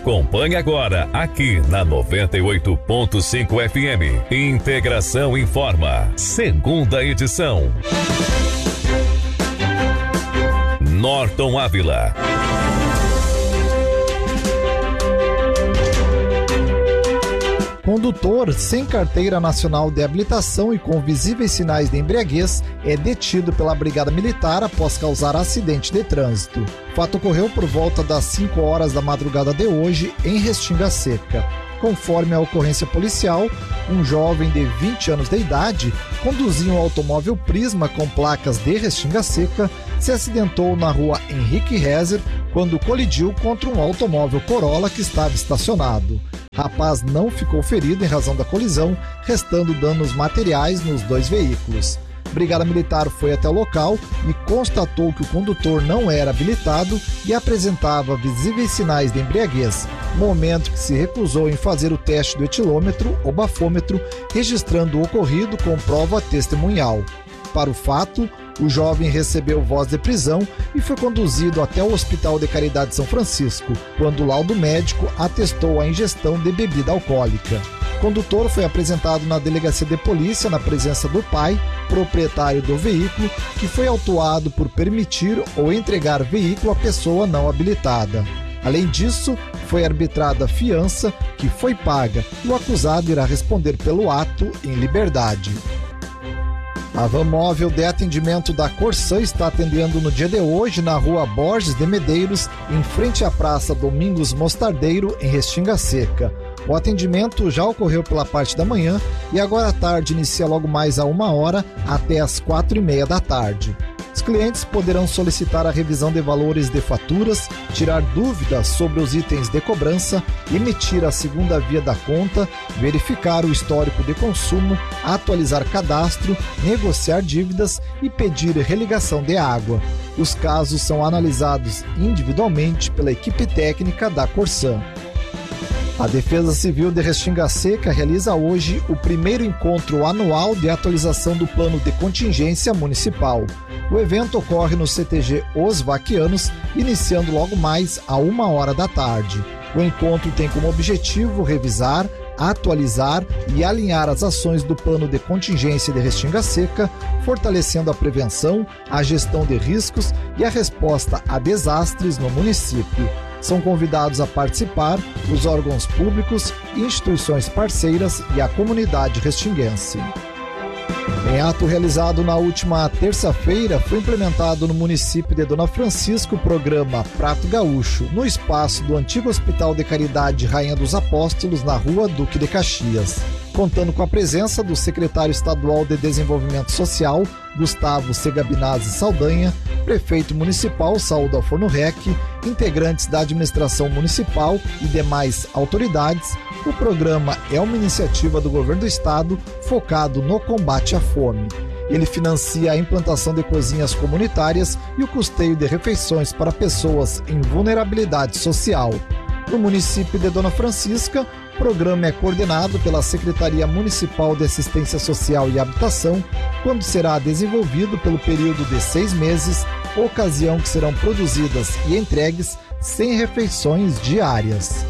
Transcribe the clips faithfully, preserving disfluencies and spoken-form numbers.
Acompanhe agora aqui na noventa e oito ponto cinco F M. Integração Informa, segunda edição. Norton Ávila. Condutor sem carteira nacional de habilitação e com visíveis sinais de embriaguez é detido pela Brigada Militar após causar acidente de trânsito. O fato ocorreu por volta das cinco horas da madrugada de hoje em Restinga Seca. Conforme a ocorrência policial, um jovem de vinte anos de idade conduzia um automóvel Prisma com placas de Restinga Seca, se acidentou na rua Henrique Rezer quando colidiu contra um automóvel Corolla que estava estacionado. Rapaz não ficou ferido em razão da colisão, restando danos materiais nos dois veículos. Brigada Militar foi até o local e constatou que o condutor não era habilitado e apresentava visíveis sinais de embriaguez, momento que se recusou em fazer o teste do etilômetro ou bafômetro, registrando o ocorrido com prova testemunhal. Para o fato, o jovem recebeu voz de prisão e foi conduzido até o Hospital de Caridade São Francisco, quando o laudo médico atestou a ingestão de bebida alcoólica. O condutor foi apresentado na delegacia de polícia na presença do pai, proprietário do veículo, que foi autuado por permitir ou entregar veículo à pessoa não habilitada. Além disso, foi arbitrada a fiança, que foi paga, e o acusado irá responder pelo ato em liberdade. A van móvel de atendimento da Corsã está atendendo no dia de hoje na rua Borges de Medeiros, em frente à Praça Domingos Mostardeiro, em Restinga Seca. O atendimento já ocorreu pela parte da manhã e agora à tarde inicia logo mais a uma hora até às quatro e meia da tarde. Os clientes poderão solicitar a revisão de valores de faturas, tirar dúvidas sobre os itens de cobrança, emitir a segunda via da conta, verificar o histórico de consumo, atualizar cadastro, negociar dívidas e pedir religação de água. Os casos são analisados individualmente pela equipe técnica da Corsã. A Defesa Civil de Restinga Seca realiza hoje o primeiro encontro anual de atualização do Plano de Contingência Municipal. O evento ocorre no C T G Os Vaquianos, iniciando logo mais a uma hora da tarde. O encontro tem como objetivo revisar, atualizar e alinhar as ações do Plano de Contingência de Restinga Seca, fortalecendo a prevenção, a gestão de riscos e a resposta a desastres no município. São convidados a participar os órgãos públicos, instituições parceiras e a comunidade restinguense. Em ato realizado na última terça-feira, foi implementado no município de Dona Francisca o programa Prato Gaúcho, no espaço do antigo Hospital de Caridade Rainha dos Apóstolos, na rua Duque de Caxias. Contando com a presença do secretário estadual de Desenvolvimento Social, Gustavo Segabinazzi Saldanha, prefeito municipal Saúdo Alforno Rec, integrantes da administração municipal e demais autoridades, o programa é uma iniciativa do governo do estado focado no combate à fome. Ele financia a implantação de cozinhas comunitárias e o custeio de refeições para pessoas em vulnerabilidade social. No município de Dona Francisca, o programa é coordenado pela Secretaria Municipal de Assistência Social e Habitação, quando será desenvolvido pelo período de seis meses, ocasião que serão produzidas e entregues cem refeições diárias.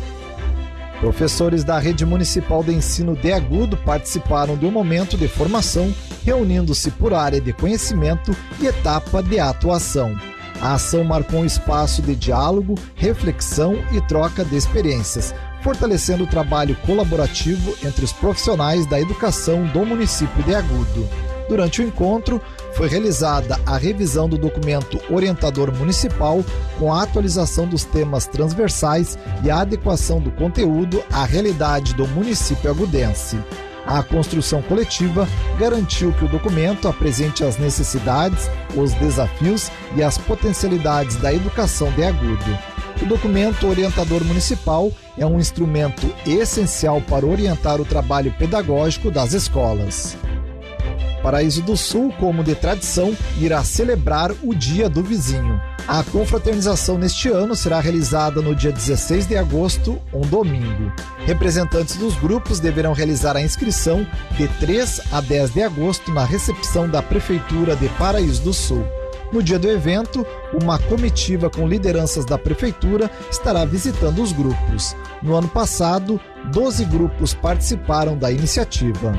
Professores da Rede Municipal de Ensino de Agudo participaram de um momento de formação, reunindo-se por área de conhecimento e etapa de atuação. A ação marcou um espaço de diálogo, reflexão e troca de experiências, fortalecendo o trabalho colaborativo entre os profissionais da educação do município de Agudo. Durante o encontro, foi realizada a revisão do documento orientador municipal com a atualização dos temas transversais e a adequação do conteúdo à realidade do município agudense. A construção coletiva garantiu que o documento apresente as necessidades, os desafios e as potencialidades da educação de Agudo. O documento orientador municipal é um instrumento essencial para orientar o trabalho pedagógico das escolas. Paraíso do Sul, como de tradição, irá celebrar o Dia do Vizinho. A confraternização neste ano será realizada no dia dezesseis de agosto, um domingo. Representantes dos grupos deverão realizar a inscrição de três a dez de agosto na recepção da Prefeitura de Paraíso do Sul. No dia do evento, uma comitiva com lideranças da prefeitura estará visitando os grupos. No ano passado, doze grupos participaram da iniciativa.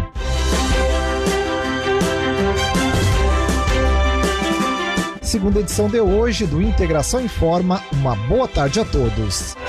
Segunda edição de hoje do Integração Informa. Uma boa tarde a todos.